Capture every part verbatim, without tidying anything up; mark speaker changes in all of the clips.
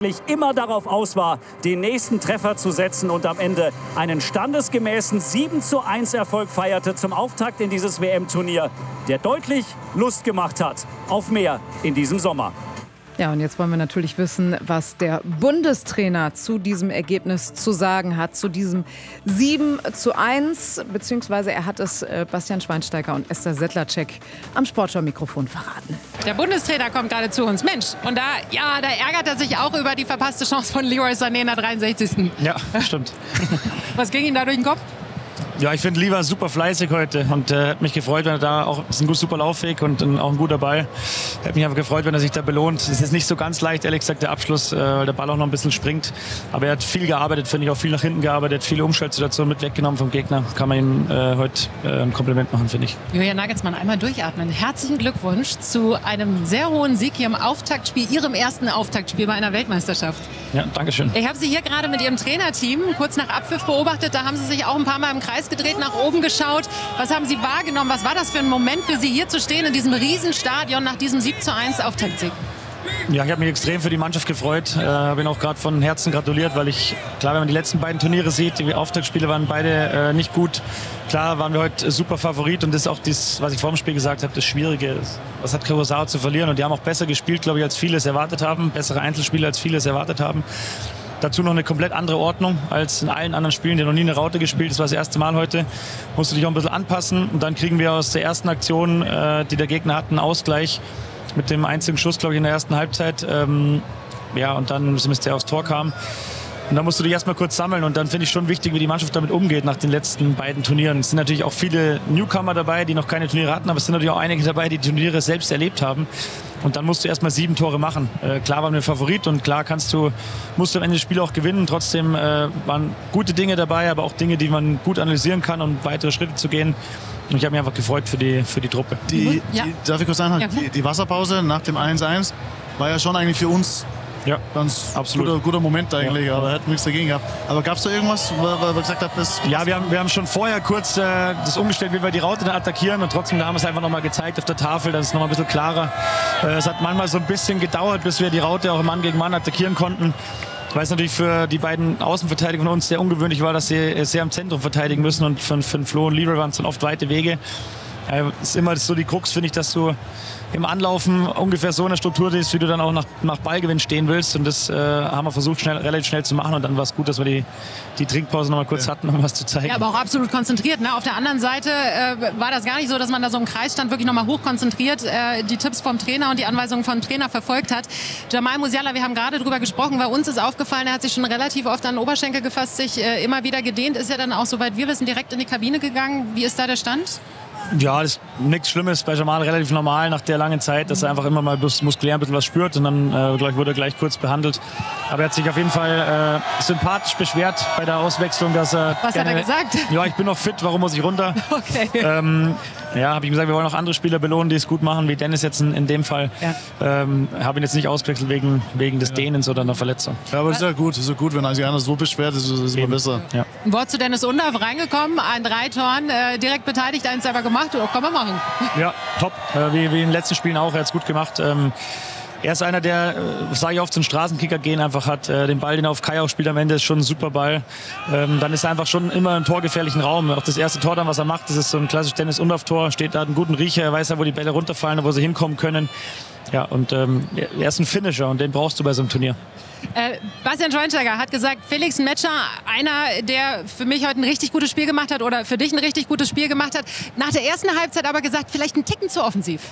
Speaker 1: immer darauf aus war, den nächsten Treffer zu setzen und am Ende einen standesgemäßen sieben zu eins Erfolg feierte zum Auftakt in dieses W M-Turnier, der deutlich Lust gemacht hat auf mehr in diesem Sommer.
Speaker 2: Ja, und jetzt wollen wir natürlich wissen, was der Bundestrainer zu diesem Ergebnis zu sagen hat, zu diesem sieben zu eins, beziehungsweise er hat es äh, Bastian Schweinsteiger und Esther Sedlacek am Sportschau-Mikrofon verraten.
Speaker 3: Der Bundestrainer kommt gerade zu uns. Mensch, und da, ja, da ärgert er sich auch über die verpasste Chance von Leroy Sané in der dreiundsechzigsten
Speaker 4: Ja, stimmt.
Speaker 3: Was ging Ihnen da durch den Kopf?
Speaker 4: Ja, ich finde Lever super fleißig heute und äh, hat mich gefreut, wenn er da auch ist ein gut, super Laufweg und äh, auch ein guter Ball. Hat mich einfach gefreut, wenn er sich da belohnt. Es ist nicht so ganz leicht, ehrlich gesagt, der Abschluss, äh, weil der Ball auch noch ein bisschen springt. Aber er hat viel gearbeitet, finde ich, auch viel nach hinten gearbeitet, viele Umschaltsituationen mit weggenommen vom Gegner. Kann man ihm äh, heute äh, ein Kompliment machen, finde ich.
Speaker 3: Julian Nagelsmann, einmal durchatmen. Herzlichen Glückwunsch zu einem sehr hohen Sieg hier im Auftaktspiel, Ihrem ersten Auftaktspiel bei einer Weltmeisterschaft.
Speaker 4: Ja, danke schön.
Speaker 3: Ich habe Sie hier gerade mit Ihrem Trainerteam kurz nach Abpfiff beobachtet. Da haben Sie sich auch ein paar Mal im Kreis gedreht, nach oben geschaut. Was haben Sie wahrgenommen? Was war das für ein Moment für Sie, hier zu stehen in diesem Riesenstadion nach diesem sieben zu eins Auftaktsieg?
Speaker 4: Ja, ich habe mich extrem für die Mannschaft gefreut. Ich äh, habe ihnen auch gerade von Herzen gratuliert, weil ich, klar, wenn man die letzten beiden Turniere sieht, die Auftaktspiele waren beide äh, nicht gut. Klar waren wir heute super Favorit und das ist auch das, was ich vor dem Spiel gesagt habe, das Schwierige. Was hat Curaçao zu verlieren? Und die haben auch besser gespielt, glaube ich, als viele es erwartet haben. Bessere Einzelspiele, als viele es erwartet haben. Dazu noch eine komplett andere Ordnung als in allen anderen Spielen. Die noch nie eine Raute gespielt. Das war das erste Mal heute. Musst du dich auch ein bisschen anpassen. Und dann kriegen wir aus der ersten Aktion, äh, die der Gegner hat, einen Ausgleich mit dem einzigen Schuss, glaube ich, in der ersten Halbzeit. Ähm, ja, und dann, bis der aufs Tor kam. Und da musst du dich erstmal kurz sammeln. Und dann finde ich schon wichtig, wie die Mannschaft damit umgeht nach den letzten beiden Turnieren. Es sind natürlich auch viele Newcomer dabei, die noch keine Turniere hatten. Aber es sind natürlich auch einige dabei, die Turniere selbst erlebt haben. Und dann musst du erstmal sieben Tore machen. Äh, klar waren wir Favorit und klar kannst du, musst du am Ende des Spiels auch gewinnen. Trotzdem äh, waren gute Dinge dabei, aber auch Dinge, die man gut analysieren kann, um weitere Schritte zu gehen. Und ich habe mich einfach gefreut für die, für die Truppe.
Speaker 5: Die,
Speaker 3: ja.
Speaker 5: die, darf ich kurz einhalten?
Speaker 3: Ja,
Speaker 5: die, die Wasserpause nach dem eins eins war ja schon eigentlich für uns
Speaker 4: ja,
Speaker 5: ganz
Speaker 4: absolut.
Speaker 5: Guter, guter Moment eigentlich,
Speaker 4: ja.
Speaker 5: aber hätten nichts dagegen gehabt. Aber gab es da irgendwas, wo ihr gesagt habt, das...
Speaker 4: Ja, wir haben, wir haben schon vorher kurz äh, das umgestellt, wie wir die Raute dann attackieren und trotzdem da haben wir es einfach nochmal gezeigt auf der Tafel, das ist nochmal ein bisschen klarer. Äh, es hat manchmal so ein bisschen gedauert, bis wir die Raute auch Mann gegen Mann attackieren konnten. Weil es natürlich für die beiden Außenverteidiger von uns sehr ungewöhnlich war, dass sie sehr im Zentrum verteidigen müssen und für, für Flo und Leroy waren es dann oft weite Wege. Es äh, ist immer so die Krux, finde ich, dass du im Anlaufen ungefähr so in der Struktur bist, wie du dann auch nach, nach Ballgewinn stehen willst. Und das äh, haben wir versucht, schnell, relativ schnell zu machen. Und dann war es gut, dass wir die, die Trinkpause noch mal kurz ja. hatten, um was zu zeigen.
Speaker 3: Ja, aber auch absolut konzentriert. Ne? Auf der anderen Seite äh, war das gar nicht so, dass man da so im Kreis stand, wirklich noch mal hochkonzentriert äh, die Tipps vom Trainer und die Anweisungen vom Trainer verfolgt hat. Jamal Musiala, wir haben gerade drüber gesprochen, bei uns ist aufgefallen, er hat sich schon relativ oft an den Oberschenkel gefasst, sich äh, immer wieder gedehnt. Ist ja dann auch, soweit wir wissen, direkt in die Kabine gegangen. Wie ist da der Stand?
Speaker 4: Ja, das ist nichts Schlimmes, bei Jamal relativ normal nach der langen Zeit, dass er einfach immer mal muskulär ein bisschen was spürt und dann äh, gleich wurde er gleich kurz behandelt. Aber er hat sich auf jeden Fall äh, sympathisch beschwert bei der Auswechslung, dass er...
Speaker 3: Was
Speaker 4: gerne,
Speaker 3: hat er gesagt?
Speaker 4: Ja, ich bin noch fit, warum muss ich runter?
Speaker 3: Okay.
Speaker 4: Ähm, ja, habe ich ihm gesagt, wir wollen auch andere Spieler belohnen, die es gut machen, wie Dennis jetzt in, in dem Fall. Ja. Ähm, habe ihn jetzt nicht ausgewechselt wegen, wegen des ja. Dehnens oder einer Verletzung.
Speaker 5: Ja, aber ist ja gut, ist ja gut, wenn sich einer so beschwert, ist es immer besser.
Speaker 4: Ja.
Speaker 3: Ein Wort zu Dennis Undaff, reingekommen, an drei Toren, äh, direkt beteiligt, eins selber gemacht. Oh, kann man machen.
Speaker 4: Ja, top. Äh, wie, wie in den letzten Spielen auch, er hat es gut gemacht. Ähm, Er ist einer, der, äh, sage ich oft, so einen Straßenkicker-Gen einfach hat. Äh, den Ball, den er auf Kai auch spielt am Ende, ist schon ein super Ball. Ähm, dann ist er einfach schon immer im torgefährlichen Raum. Auch das erste Tor dann, was er macht, das ist so ein klassisches Dennis-Undaff-Tor. Steht da, hat einen guten Riecher, er weiß ja, wo die Bälle runterfallen und wo sie hinkommen können. Ja, und ähm, er ist ein Finisher und den brauchst du bei so einem Turnier.
Speaker 3: Äh, Bastian Schweinsteiger hat gesagt, Felix Metscher, einer, der für mich heute ein richtig gutes Spiel gemacht hat oder für dich ein richtig gutes Spiel gemacht hat. Nach der ersten Halbzeit aber gesagt, vielleicht ein Ticken zu offensiv.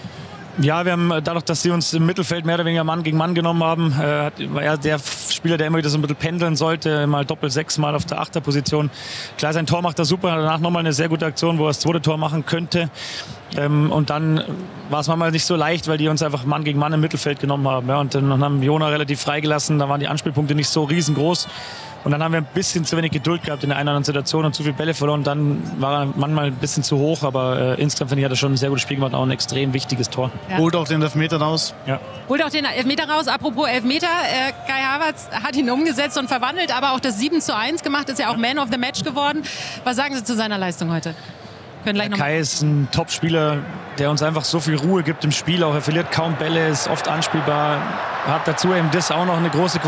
Speaker 4: Ja, wir haben dadurch, dass sie uns im Mittelfeld mehr oder weniger Mann gegen Mann genommen haben, äh, war er der Spieler, der immer wieder so ein bisschen pendeln sollte, mal doppelt sechs, mal auf der Achterposition. Klar, sein Tor macht er super, danach nochmal eine sehr gute Aktion, wo er das zweite Tor machen könnte. Ähm, und dann war es manchmal nicht so leicht, weil die uns einfach Mann gegen Mann im Mittelfeld genommen haben. Ja, und dann haben Jona relativ freigelassen, da waren die Anspielpunkte nicht so riesengroß. Und dann haben wir ein bisschen zu wenig Geduld gehabt in der einen oder anderen Situation und zu viele Bälle verloren. Dann war er manchmal ein bisschen zu hoch, aber äh, insgesamt finde ich, hat er schon ein sehr gutes Spiel gemacht, auch ein extrem wichtiges Tor.
Speaker 5: Ja. Holt auch den Elfmeter raus.
Speaker 4: Ja.
Speaker 3: Holt auch den Elfmeter raus. Apropos Elfmeter, äh, Kai Havertz hat ihn umgesetzt und verwandelt, aber auch das sieben zu eins gemacht, ist ja auch Man of the Match geworden. Was sagen Sie zu seiner Leistung heute? Können gleich noch
Speaker 4: Kai ist ein Top-Spieler, der uns einfach so viel Ruhe gibt im Spiel. Auch er verliert kaum Bälle, ist oft anspielbar. Hat dazu eben das auch noch eine große